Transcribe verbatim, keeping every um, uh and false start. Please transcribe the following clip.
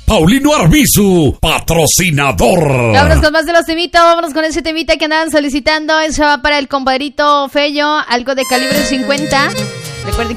Paulino Arbizu, patrocinador. Vámonos con más de los temitas, vámonos con ese temita que andaban solicitando. Eso va para el compadrito Fello, algo de calibre cincuenta. Recuerden